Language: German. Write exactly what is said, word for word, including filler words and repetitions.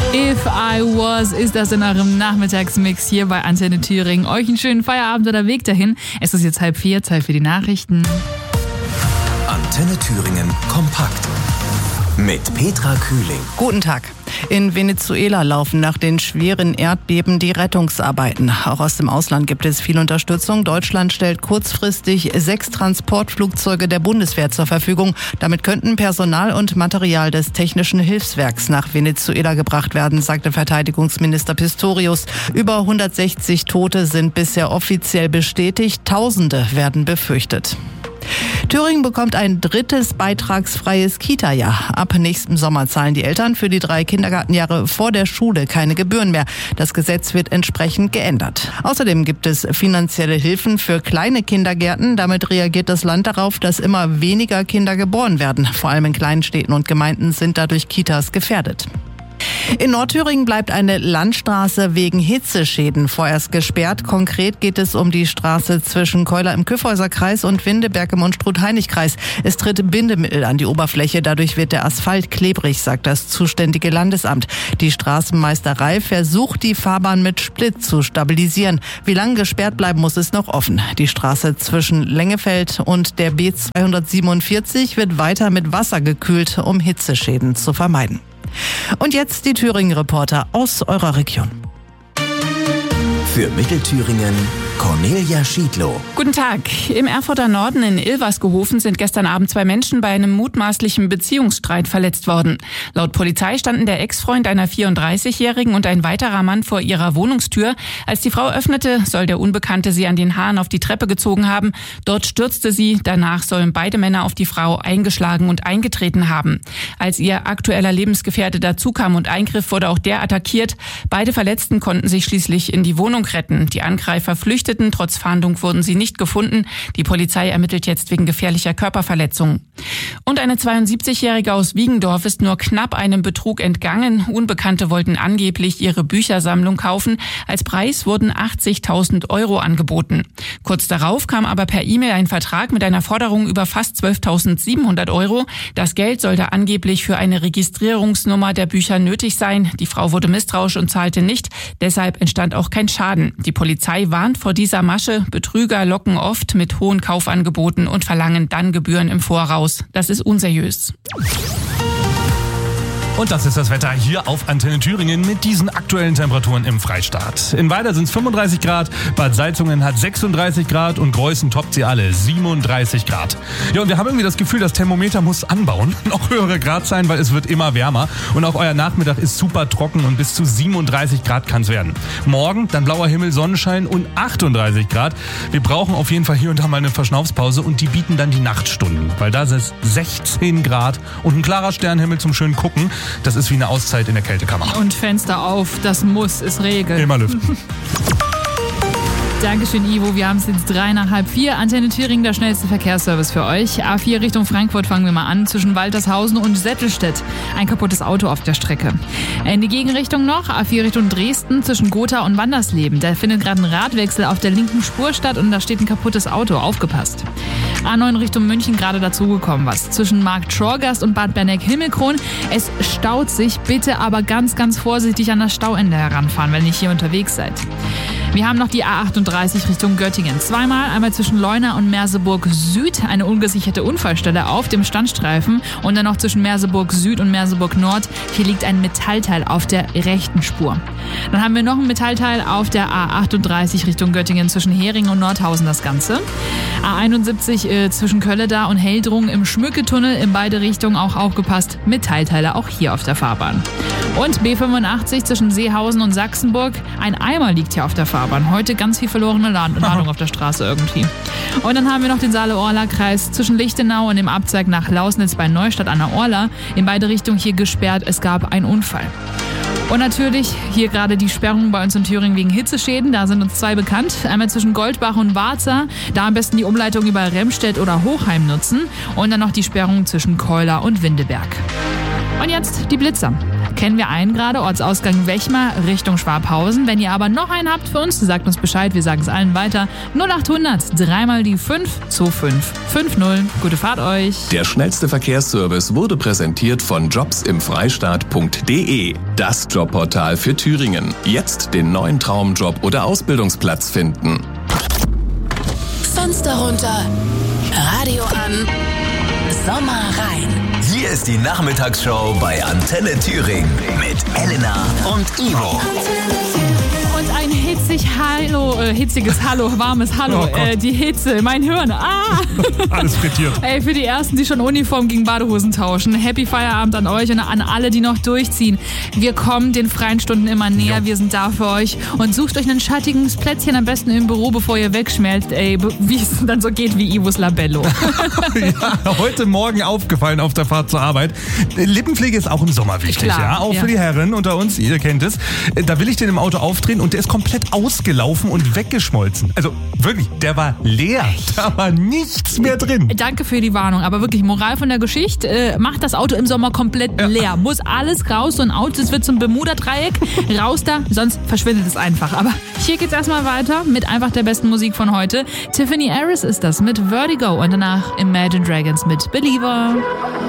If I Was ist das in eurem Nachmittagsmix hier bei Antenne Thüringen. Euch einen schönen Feierabend oder Weg dahin. Es ist jetzt halb vier, Zeit für die Nachrichten. Antenne Thüringen kompakt mit Petra Kühling. Guten Tag. In Venezuela laufen nach den schweren Erdbeben die Rettungsarbeiten. Auch aus dem Ausland gibt es viel Unterstützung. Deutschland stellt kurzfristig sechs Transportflugzeuge der Bundeswehr zur Verfügung. Damit könnten Personal und Material des Technischen Hilfswerks nach Venezuela gebracht werden, sagte Verteidigungsminister Pistorius. Über hundertsechzig Tote sind bisher offiziell bestätigt. Tausende werden befürchtet. Thüringen bekommt ein drittes beitragsfreies Kita-Jahr. Ab nächstem Sommer zahlen die Eltern für die drei Kindergartenjahre vor der Schule keine Gebühren mehr. Das Gesetz wird entsprechend geändert. Außerdem gibt es finanzielle Hilfen für kleine Kindergärten. Damit reagiert das Land darauf, dass immer weniger Kinder geboren werden. Vor allem in kleinen Städten und Gemeinden sind dadurch Kitas gefährdet. In Nordthüringen bleibt eine Landstraße wegen Hitzeschäden vorerst gesperrt. Konkret geht es um die Straße zwischen Keuler im Kyffhäuserkreis und Windeberg im Unstrut-Heinig-Kreis. Es tritt Bindemittel an die Oberfläche, dadurch wird der Asphalt klebrig, sagt das zuständige Landesamt. Die Straßenmeisterei versucht, die Fahrbahn mit Split zu stabilisieren. Wie lange gesperrt bleiben muss, ist noch offen. Die Straße zwischen Lengefeld und der B zweihundertsiebenundvierzig wird weiter mit Wasser gekühlt, um Hitzeschäden zu vermeiden. Und jetzt die Thüringen-Reporter aus eurer Region. Für Mittelthüringen Cornelia Schiedlow. Guten Tag. Im Erfurter Norden in Ilversgehofen sind gestern Abend zwei Menschen bei einem mutmaßlichen Beziehungsstreit verletzt worden. Laut Polizei standen der Ex-Freund einer vierunddreißigjährigen und ein weiterer Mann vor ihrer Wohnungstür. Als die Frau öffnete, soll der Unbekannte sie an den Haaren auf die Treppe gezogen haben. Dort stürzte sie. Danach sollen beide Männer auf die Frau eingeschlagen und eingetreten haben. Als ihr aktueller Lebensgefährte dazukam und eingriff, wurde auch der attackiert. Beide Verletzten konnten sich schließlich in die Wohnung retten. Die Angreifer flüchteten. Trotz Fahndung wurden sie nicht gefunden. Die Polizei ermittelt jetzt wegen gefährlicher Körperverletzung. Und eine zweiundsiebzigjährige aus Wiegendorf ist nur knapp einem Betrug entgangen. Unbekannte wollten angeblich ihre Büchersammlung kaufen. Als Preis wurden achtzigtausend Euro angeboten. Kurz darauf kam aber per E-Mail ein Vertrag mit einer Forderung über fast zwölftausendsiebenhundert Euro. Das Geld sollte angeblich für eine Registrierungsnummer der Bücher nötig sein. Die Frau wurde misstrauisch und zahlte nicht. Deshalb entstand auch kein Schaden. Die Polizei warnt vor dieser Masche. Betrüger locken oft mit hohen Kaufangeboten und verlangen dann Gebühren im Voraus. Das ist unseriös. Und das ist das Wetter hier auf Antenne Thüringen mit diesen aktuellen Temperaturen im Freistaat. In Weida sind es fünfunddreißig Grad, Bad Salzungen hat sechsunddreißig Grad und Greußen toppt sie alle, siebenunddreißig Grad. Ja, und wir haben irgendwie das Gefühl, das Thermometer muss anbauen, noch höhere Grad sein, weil es wird immer wärmer. Und auch euer Nachmittag ist super trocken und bis zu siebenunddreißig Grad kann es werden. Morgen dann blauer Himmel, Sonnenschein und achtunddreißig Grad. Wir brauchen auf jeden Fall hier und da mal eine Verschnaufspause und die bieten dann die Nachtstunden, weil da ist es sechzehn Grad und ein klarer Sternenhimmel zum schönen Gucken. Das ist wie eine Auszeit in der Kältekammer. Und Fenster auf, das muss, ist Regel. Immer lüften. Dankeschön, Ivo. Wir haben es jetzt drei nach halb vier. Antenne Thüringen, der schnellste Verkehrsservice für euch. A vier Richtung Frankfurt fangen wir mal an. Zwischen Waltershausen und Settelstedt. Ein kaputtes Auto auf der Strecke. In die Gegenrichtung noch. A vier Richtung Dresden zwischen Gotha und Wandersleben. Da findet gerade ein Radwechsel auf der linken Spur statt und da steht ein kaputtes Auto. Aufgepasst. A neun Richtung München gerade dazugekommen was. Zwischen Markt-Schorgast und Bad Berneck-Himmelkron. Es staut sich. Bitte aber ganz, ganz vorsichtig an das Stauende heranfahren, wenn ihr hier unterwegs seid. Wir haben noch die A achtunddreißig Richtung Göttingen. Zweimal, einmal zwischen Leuna und Merseburg Süd, eine ungesicherte Unfallstelle auf dem Standstreifen und dann noch zwischen Merseburg Süd und Merseburg Nord. Hier liegt ein Metallteil auf der rechten Spur. Dann haben wir noch ein Metallteil auf der A achtunddreißig Richtung Göttingen zwischen Heringen und Nordhausen das Ganze. A einundsiebzig äh, zwischen Kölleda und Heldrung im Schmücketunnel in beide Richtungen auch aufgepasst. Metallteile auch hier auf der Fahrbahn. Und B fünfundachtzig zwischen Seehausen und Sachsenburg. Ein Eimer liegt hier auf der Fahrbahn. Heute ganz viel verlorene Ladung auf der Straße irgendwie. Und dann haben wir noch den Saale-Orla-Kreis zwischen Lichtenau und dem Abzweig nach Lausnitz bei Neustadt an der Orla. In beide Richtungen hier gesperrt. Es gab einen Unfall. Und natürlich hier gerade die Sperrung bei uns in Thüringen wegen Hitzeschäden. Da sind uns zwei bekannt. Einmal zwischen Goldbach und Warza. Da am besten die Umleitung über Remstedt oder Hochheim nutzen. Und dann noch die Sperrung zwischen Keuler und Windeberg. Und jetzt die Blitzer. kennen wir einen gerade, Ortsausgang Wechmar Richtung Schwabhausen. Wenn ihr aber noch einen habt für uns, sagt uns Bescheid, wir sagen es allen weiter. null acht hundert, dreimal die fünf zwei fünf fünf null. Gute Fahrt euch. Der schnellste Verkehrsservice wurde präsentiert von jobs im freistaat punkt de. Das Jobportal für Thüringen. Jetzt den neuen Traumjob oder Ausbildungsplatz finden. Fenster runter, Radio an, Sommer rein. Hier ist die Nachmittagsshow bei Antenne Thüringen mit Elena und Ivo. Und ein hitzig Hallo, äh, hitziges Hallo, warmes Hallo, Oh äh, die Hitze, mein Hirn, ah! Alles frittiert. Ey, für die Ersten, die schon Uniform gegen Badehosen tauschen, Happy Feierabend an euch und an alle, die noch durchziehen. Wir kommen den freien Stunden immer näher, Ja. wir sind da für euch und sucht euch ein schattiges Plätzchen am besten im Büro, bevor ihr wegschmelzt, ey, wie es dann so geht wie Ivos Labello. Ja, heute Morgen aufgefallen auf der Fahrt zur Arbeit. Lippenpflege ist auch im Sommer wichtig, Klar, ja, auch ja. für die Herren unter uns, ihr kennt es. Da will ich den im Auto aufdrehen und der ist komplett ausgelaufen und weggeschmolzen. Also wirklich, der war leer, da war nichts mehr drin. Danke für die Warnung, aber wirklich, Moral von der Geschichte, äh, macht das Auto im Sommer komplett leer. Muss alles raus, so ein Auto, es wird zum Bermuda-Dreieck, raus da, sonst verschwindet es einfach. Aber hier geht's erstmal weiter mit einfach der besten Musik von heute. Tiffany Harris ist das mit Vertigo und danach Imagine Dragons mit Believer.